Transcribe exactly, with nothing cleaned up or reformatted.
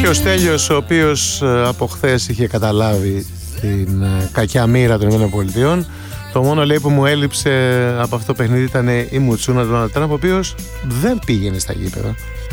Και ο Στέλιος, ο οποίος από χθες είχε καταλάβει την κακιά μοίρα των ΗΠΑ, το μόνο λέει που μου έλειψε από αυτό το παιχνίδι ήταν η μουτσούνα του Ντόναλντ Τραμπ, ο οποίος δεν πήγαινε στα γήπεδα.